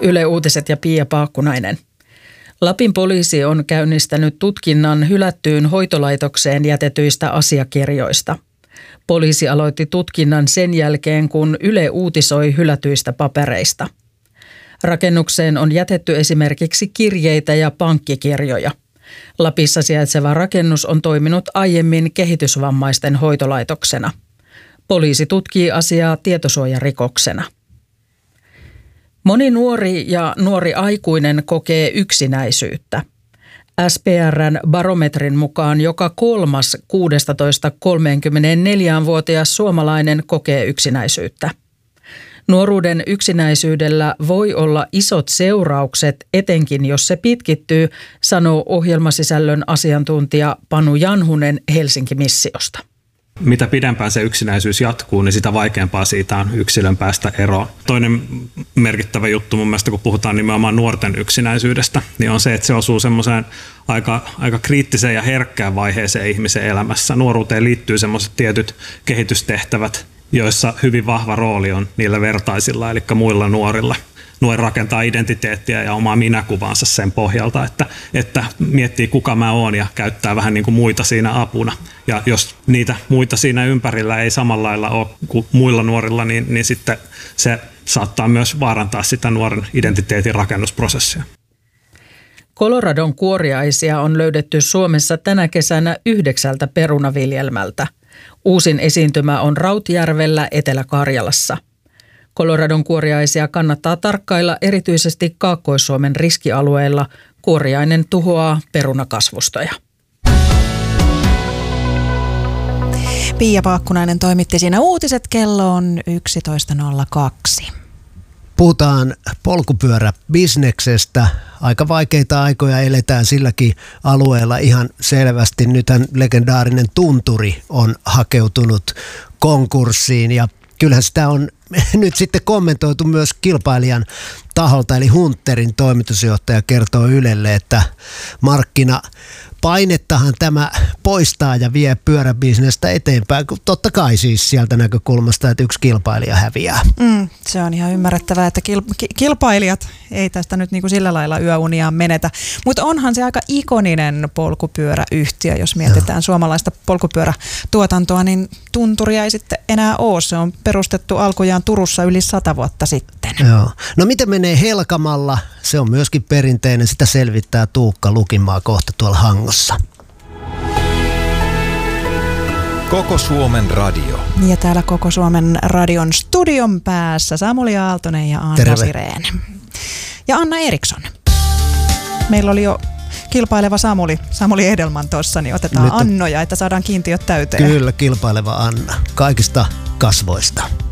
Yle Uutiset ja Pia Paakkunainen. Lapin poliisi on käynnistänyt tutkinnan hylättyyn hoitolaitokseen jätetyistä asiakirjoista. Poliisi aloitti tutkinnan sen jälkeen, kun Yle uutisoi hylätyistä papereista. Rakennukseen on jätetty esimerkiksi kirjeitä ja pankkikirjoja. Lapissa sijaitseva rakennus on toiminut aiemmin kehitysvammaisten hoitolaitoksena. Poliisi tutkii asiaa tietosuojarikoksena. Moni nuori ja nuori aikuinen kokee yksinäisyyttä. SPR:n barometrin mukaan joka kolmas 16-34-vuotias suomalainen kokee yksinäisyyttä. Nuoruuden yksinäisyydellä voi olla isot seuraukset, etenkin jos se pitkittyy, sanoo ohjelmasisällön asiantuntija Panu Janhunen Helsinki-missiosta. Mitä pidempään se yksinäisyys jatkuu, niin sitä vaikeampaa siitä on yksilön päästä eroon. Toinen merkittävä juttu mun mielestä, kun puhutaan nimenomaan nuorten yksinäisyydestä, niin on se, että se osuu semmoiseen aika kriittiseen ja herkkään vaiheeseen ihmisen elämässä. Nuoruuteen liittyy semmoiset tietyt kehitystehtävät, joissa hyvin vahva rooli on niillä vertaisilla, eli muilla nuorilla. Nuori rakentaa identiteettiä ja omaa minäkuvaansa sen pohjalta, että miettii kuka mä oon ja käyttää vähän niin kuin muita siinä apuna. Ja jos niitä muita siinä ympärillä ei samalla lailla ole kuin muilla nuorilla, niin sitten se saattaa myös vaarantaa sitä nuoren identiteetin rakennusprosessia. Coloradon kuoriaisia on löydetty Suomessa tänä kesänä 9 perunaviljelmältä. Uusin esiintymä on Rautjärvellä Etelä-Karjalassa. Coloradon kuoriaisia kannattaa tarkkailla erityisesti Kaakkois-Suomen riskialueilla. Kuoriainen tuhoaa perunakasvustoja. Pia Paakkunainen toimitti siinä uutiset. Kello on 11.02. Puhutaan polkupyöräbisneksestä. Aika vaikeita aikoja eletään silläkin alueella ihan selvästi. Nythän legendaarinen Tunturi on hakeutunut konkurssiin ja kyllähän sitä on nyt sitten kommentoitu myös kilpailijan taholta, eli Hunterin toimitusjohtaja kertoo Ylelle, että markkinapainettahan tämä poistaa ja vie pyöräbisnestä eteenpäin. Totta kai siis sieltä näkökulmasta, että yksi kilpailija häviää. Se on ihan ymmärrettävää, että kilpailijat ei tästä nyt niin kuin sillä lailla yöuniaan menetä. Mutta onhan se aika ikoninen polkupyöräyhtiö, jos mietitään suomalaista polkupyörätuotantoa, niin Tunturia ei sitten enää ole. Se on perustettu alkujaan Turussa yli 100 vuotta sitten. Joo. No miten menee Helkamalla? Se on myöskin perinteinen. Sitä selvittää Tuukka Lukinmaa kohta tuolla Hangossa. Koko Suomen radio. Ja täällä Koko Suomen radion studion päässä Samuli Aaltonen ja Anna Sireen. Ja Anna Eriksson. Meillä oli jo kilpaileva Samuli Edelman tuossa, niin otetaan nyt Annoja, että saadaan kiintiöt täyteen. Kyllä, kilpaileva Anna. Kaikista kasvoista.